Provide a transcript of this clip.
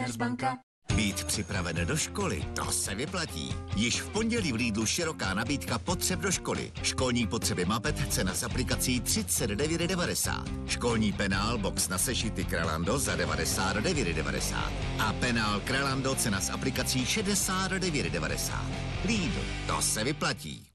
Komercbanka. Být připraven do školy, to se vyplatí. Již v pondělí v Lidlu široká nabídka potřeb do školy. Školní potřeby Mapet, cena s aplikací 39,90. Školní penál box na sešity Kralando za 99,90. A penál Kralando, cena s aplikací 69,90. Lidl, to se vyplatí.